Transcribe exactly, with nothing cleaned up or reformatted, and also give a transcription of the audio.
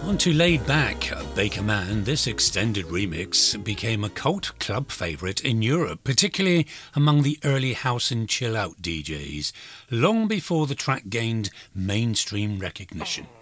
On to Laid Back, Baker Man, this extended remix became a cult club favourite in Europe, particularly among the early house and chill-out D Js, long before the track gained mainstream recognition.